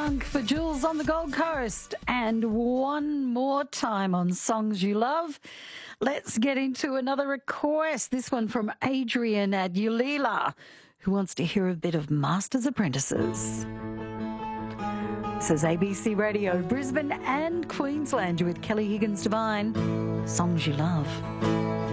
Funk for Jules on the Gold Coast. And one more time on Songs You Love. Let's get into another request. This one from Adrian at Ulila, who wants to hear a bit of Master's Apprentices. This is ABC Radio, Brisbane and Queensland with Kelly Higgins Divine. Songs You Love.